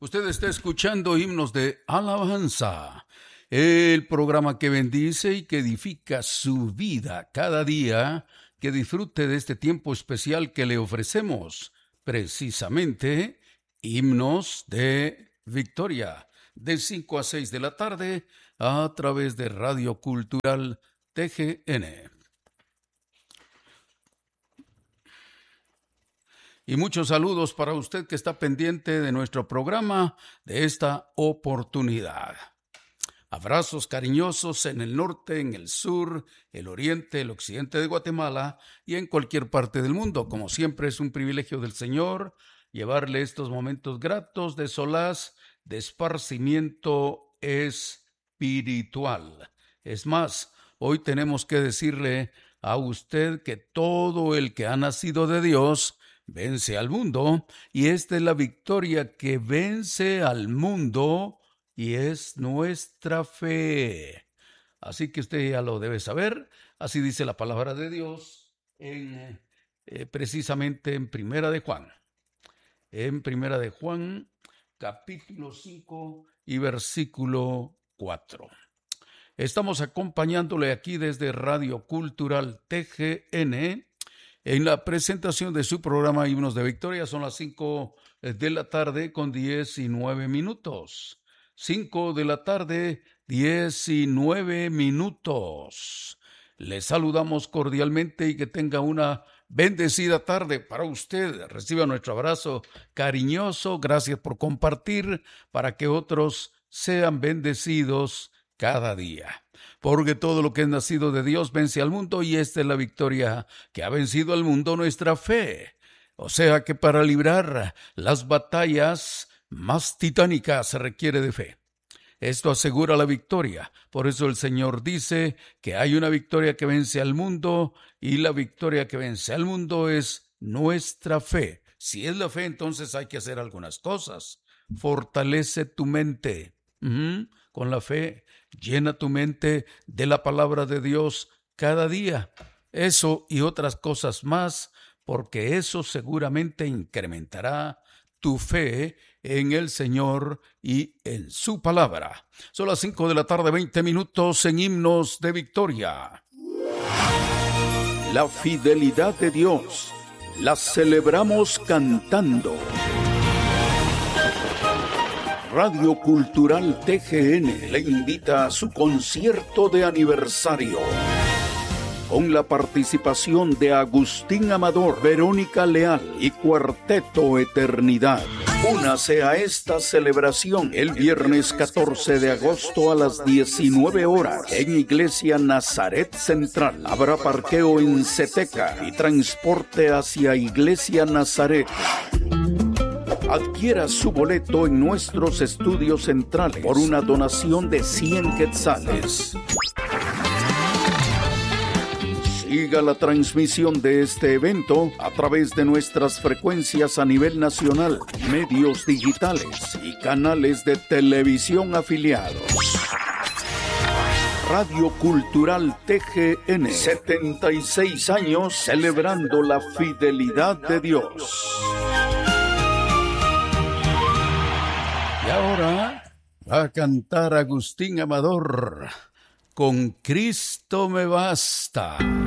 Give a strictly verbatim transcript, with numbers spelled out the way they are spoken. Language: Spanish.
Usted está escuchando Himnos de Alabanza, el programa que bendice y que edifica su vida cada día. Que disfrute de este tiempo especial que le ofrecemos, precisamente Himnos de Victoria, de cinco a seis de la tarde, a través de Radio Cultural T G N. Y muchos saludos para usted que está pendiente de nuestro programa, de esta oportunidad. Abrazos cariñosos en el norte, en el sur, el oriente, el occidente de Guatemala y en cualquier parte del mundo. Como siempre es un privilegio del Señor llevarle estos momentos gratos de solaz, de esparcimiento espiritual. Es más, hoy tenemos que decirle a usted que todo el que ha nacido de Dios vence al mundo, y esta es la victoria que vence al mundo, y es nuestra fe. Así que usted ya lo debe saber. Así dice la palabra de Dios en, eh, precisamente en Primera de Juan. En Primera de Juan, capítulo cinco y versículo cuatro. Estamos acompañándole aquí desde Radio Cultural T G N en la presentación de su programa Himnos de Victoria. Son las cinco de la tarde con diecinueve minutos. cinco de la tarde, diecinueve minutos. Le saludamos cordialmente y que tenga una bendecida tarde para usted. Reciba nuestro abrazo cariñoso. Gracias por compartir para que otros sean bendecidos cada día. Porque todo lo que es nacido de Dios vence al mundo, y esta es la victoria que ha vencido al mundo, nuestra fe. O sea que para librar las batallas más titánicas se requiere de fe. Esto asegura la victoria. Por eso el Señor dice que hay una victoria que vence al mundo, y la victoria que vence al mundo es nuestra fe. Si es la fe, entonces hay que hacer algunas cosas. Fortalece tu mente. Uh-huh. Con la fe, llena tu mente de la palabra de Dios cada día. Eso y otras cosas más, porque eso seguramente incrementará tu fe en el Señor y en su palabra. Son las cinco de la tarde, veinte minutos en Himnos de Victoria. La fidelidad de Dios la celebramos cantando. Radio Cultural T G N le invita a su concierto de aniversario, con la participación de Agustín Amador, Verónica Leal y Cuarteto Eternidad. Únase a esta celebración el viernes catorce de agosto a las diecinueve horas en Iglesia Nazaret Central. Habrá parqueo en Ceteca y transporte hacia Iglesia Nazaret. Adquiera su boleto en nuestros estudios centrales por una donación de cien quetzales. Siga la transmisión de este evento a través de nuestras frecuencias a nivel nacional, medios digitales y canales de televisión afiliados. Radio Cultural T G N, setenta y seis años celebrando la fidelidad de Dios. Y ahora va a cantar Agustín Amador, Con Cristo me basta.